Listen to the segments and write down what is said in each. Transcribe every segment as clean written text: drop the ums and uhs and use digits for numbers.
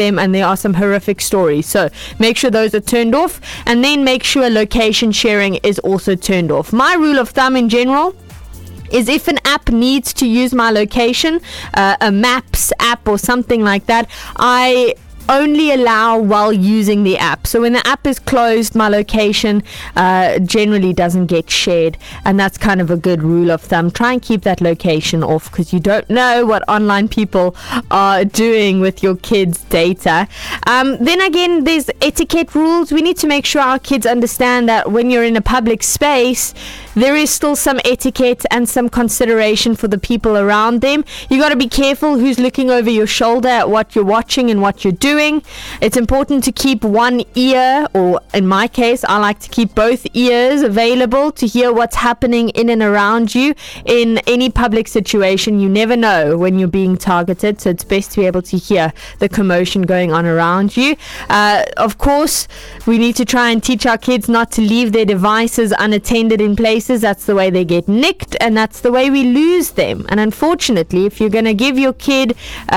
them, and there are some horrific stories. So make sure those are turned off, and then make sure location sharing is also turned off. My rule of thumb in general is if an app needs to use my location, a Maps app or something like that, I only allow while using the app. So when the app is closed, my location generally doesn't get shared, and that's kind of a good rule of thumb. Try and keep that location off, because you don't know what online people are doing with your kids' data. Then again, there's etiquette rules. We need to make sure our kids understand that when you're in a public space, there is still some etiquette and some consideration for the people around them. You got to be careful who's looking over your shoulder at what you're watching and what you're doing. It's important to keep one ear, or in my case, I like to keep both ears available to hear what's happening in and around you in any public situation. You never know when you're being targeted, so it's best to be able to hear the commotion going on around you. Of course, we need to try and teach our kids not to leave their devices unattended in places. That's the way they get nicked, and that's the way we lose them. And unfortunately, if you're going to give your kid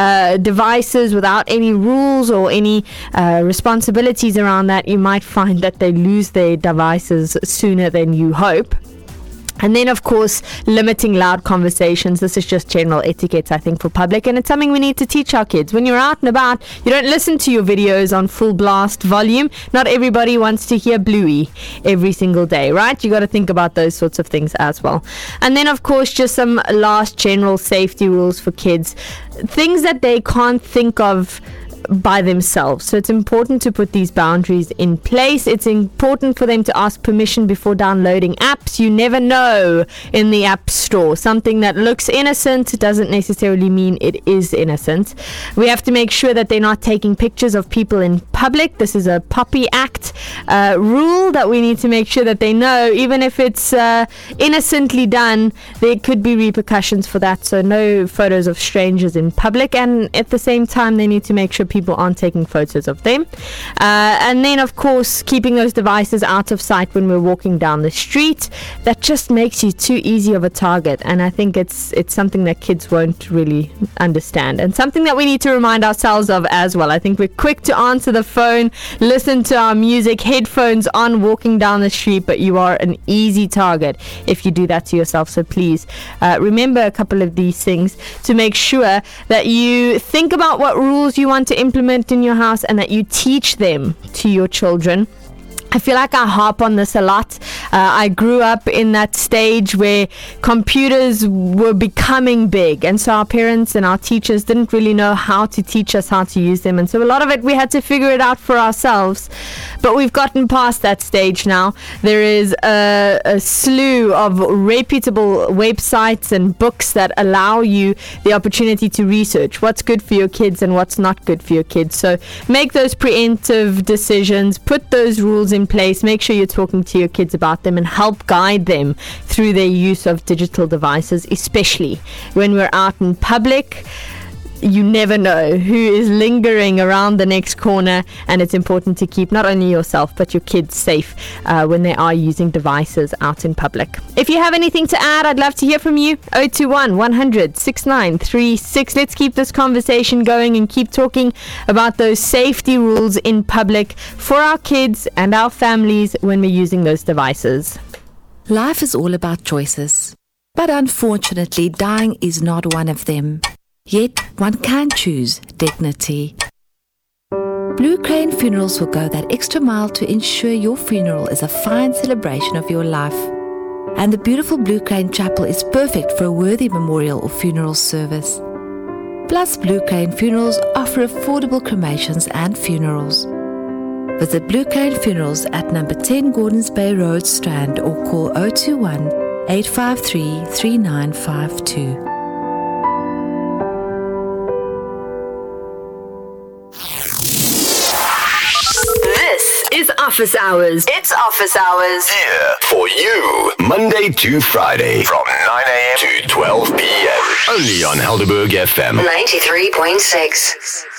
devices without any rules or any responsibilities around that, you might find that they lose their devices sooner than you hope. And then, of course, limiting loud conversations. This is just general etiquette, I think, for public, and it's something we need to teach our kids. When you're out and about, you don't listen to your videos on full blast volume. Not everybody wants to hear Bluey every single day, right? You got to think about those sorts of things as well. And then, of course, just some last general safety rules for kids. Things that they can't think of by themselves. So it's important to put these boundaries in place. It's important for them to ask permission before downloading apps. You never know in the app store. Something that looks innocent doesn't necessarily mean it is innocent. We have to make sure that they're not taking pictures of people in public. This is a POPI Act rule that we need to make sure that they know. Even if it's innocently done, there could be repercussions for that. So no photos of strangers in public, and at the same time they need to make sure people aren't taking photos of them. And then, of course, keeping those devices out of sight when we're walking down the street. That just makes you too easy of a target, and I think it's something that kids won't really understand, and something that we need to remind ourselves of as well. I think we're quick to answer the phone, listen to our music, headphones on, walking down the street, but you are an easy target if you do that to yourself. So please remember a couple of these things to make sure that you think about what rules you want to implement in your house, and that you teach them to your children. I feel like I harp on this a lot. I grew up in that stage where computers were becoming big, and so our parents and our teachers didn't really know how to teach us how to use them, and so a lot of it we had to figure it out for ourselves. But we've gotten past that stage now. There is a slew of reputable websites and books that allow you the opportunity to research what's good for your kids and what's not good for your kids. So make those preemptive decisions, put those rules in place, make sure you're talking to your kids about them, and help guide them through their use of digital devices, especially when we're out in public. You never know who is lingering around the next corner, and it's important to keep not only yourself but your kids safe when they are using devices out in public. If you have anything to add, I'd love to hear from you. 021 100 6936. Let's keep this conversation going and keep talking about those safety rules in public for our kids and our families when we're using those devices. Life is all about choices, but unfortunately, dying is not one of them. Yet, one can choose dignity. Blue Crane Funerals will go that extra mile to ensure your funeral is a fine celebration of your life. And the beautiful Blue Crane Chapel is perfect for a worthy memorial or funeral service. Plus, Blue Crane Funerals offer affordable cremations and funerals. Visit Blue Crane Funerals at number 10 Gordons Bay Road, Strand, or call 021 853 3952. Is Office Hours. It's Office Hours. Here for you, Monday to Friday from 9 a.m. to 12 p.m. Only on Helderberg FM 93.6.